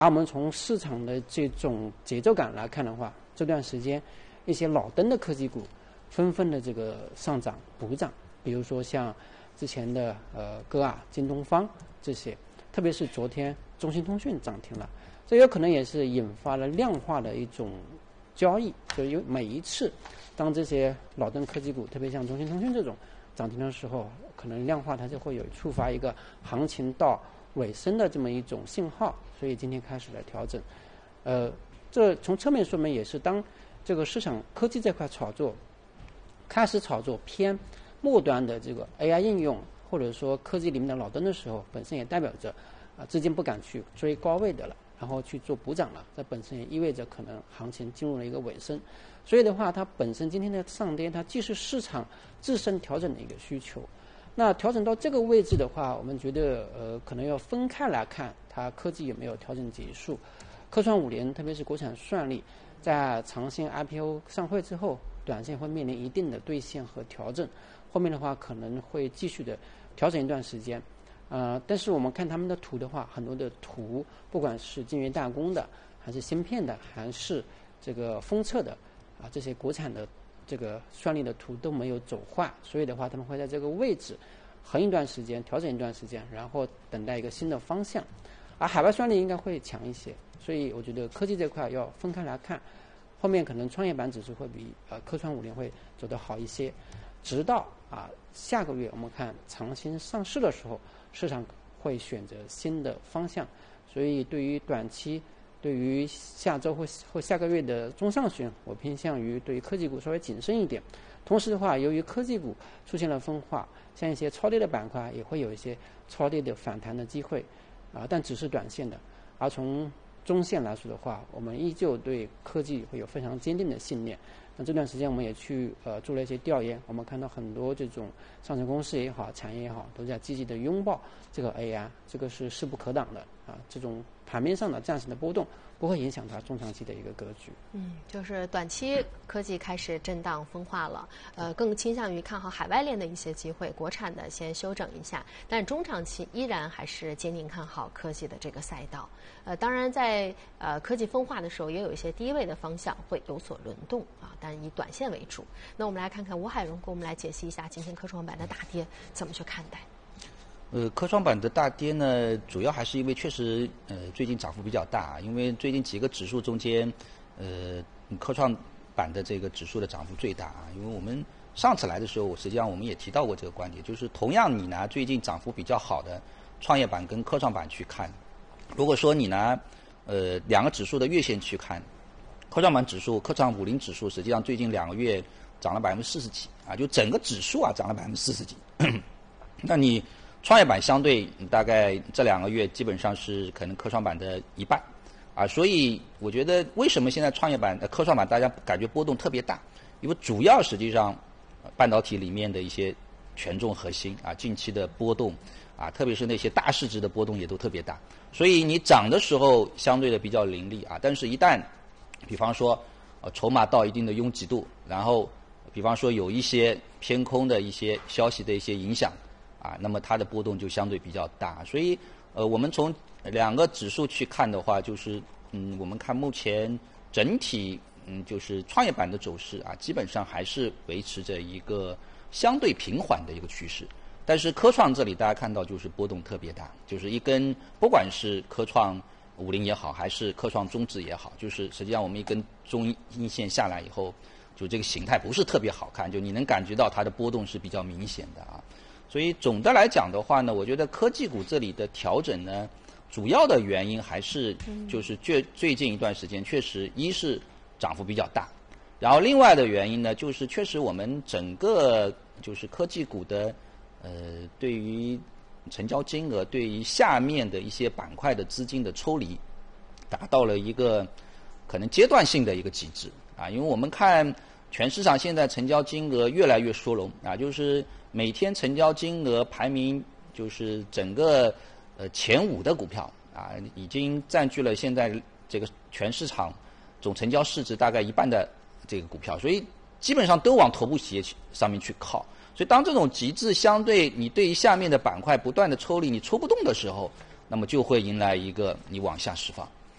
而我们从市场的这种节奏感来看的话，这段时间一些老登的科技股纷纷的这个上涨补涨，比如说像之前的歌尔、京东方这些，特别是昨天中兴通讯涨停了，这有可能也是引发了量化的一种交易，就因为每一次当这些老登科技股，特别像中兴通讯这种涨停的时候，可能量化它就会有触发一个行情到尾声的这么一种信号，所以今天开始来调整。这从侧面说明也是当这个市场科技这块开始炒作偏末端的这个 AI 应用，或者说科技里面的老登的时候，本身也代表着资金不敢去追高位的了，然后去做补涨了，这本身也意味着可能行情进入了一个尾声。所以的话，它本身今天的上跌，它既是市场自身调整的一个需求。那调整到这个位置的话，我们觉得可能要分开来看，它科技有没有调整结束。科创50，特别是国产算力，在长线 IPO 上会之后，短线会面临一定的兑现和调整，后面的话可能会继续的调整一段时间。但是我们看他们的图的话，很多的图，不管是晶圆代工的，还是芯片的，还是这个封测的这些国产的这个算力的图都没有走坏，所以的话他们会在这个位置横一段时间，调整一段时间，然后等待一个新的方向。而海外算力应该会强一些，所以我觉得科技这块要分开来看，后面可能创业板指数会比科创50会走得好一些，直到下个月我们看长新上市的时候，市场会选择新的方向。所以对于短期，对于下周或下个月的中上旬，我偏向于对于科技股稍微谨慎一点。同时的话，由于科技股出现了分化，像一些超跌的板块也会有一些超跌的反弹的机会但只是短线的。而从中线来说的话，我们依旧对科技会有非常坚定的信念。那这段时间我们也去做了一些调研，我们看到很多这种上市公司也好，产业也好，都在积极的拥抱这个 AI， 这个是势不可挡的这种盘面上的暂时的波动不会影响它中长期的一个格局。 就是短期科技开始震荡分化了，更倾向于看好海外链的一些机会，国产的先休整一下，但中长期依然还是坚定看好科技的这个赛道。当然在科技分化的时候，也有一些低位的方向会有所轮动但以短线为主。那我们来看看吴海荣给我们来解析一下今天科创板的大跌怎么去看待。 科创板的大跌呢，主要还是因为确实最近涨幅比较大，因为最近几个指数中间，科创板的这个指数的涨幅最大因为我们上次来的时候，实际上我们也提到过这个观点，就是同样你拿最近涨幅比较好的创业板跟科创板去看，如果说你拿两个指数的月线去看，科创板指数、科创50指数实际上最近2个月涨了40%几就整个指数涨了40%几，那你创业板相对大概这2个月基本上是可能科创板的一半所以我觉得为什么现在科创板大家感觉波动特别大，因为主要实际上半导体里面的一些权重核心近期的波动特别是那些大市值的波动也都特别大，所以你涨的时候相对的比较凌厉但是一旦比方说筹码到一定的拥挤度，然后比方说有一些偏空的一些消息的一些影响那么它的波动就相对比较大。所以我们从2个指数去看的话，就是我们看目前整体就是创业板的走势基本上还是维持着一个相对平缓的一个趋势。但是科创这里大家看到就是波动特别大，就是一根不管是科创50也好，还是科创中指也好，就是实际上我们一根中阴线下来以后，就这个形态不是特别好看，就你能感觉到它的波动是比较明显的所以总的来讲的话呢，我觉得科技股这里的调整呢，主要的原因还是就是最近一段时间确实一是涨幅比较大，然后另外的原因呢，就是确实我们整个就是科技股的对于成交金额，对于下面的一些板块的资金的抽离达到了一个可能阶段性的一个极致因为我们看全市场现在成交金额越来越缩容就是每天成交金额排名就是整个前5的股票已经占据了现在这个全市场总成交市值大概一半的这个股票，所以基本上都往头部企业上面去靠。所以当这种极致相对你对于下面的板块不断的抽离，你抽不动的时候，那么就会迎来一个你往下释放。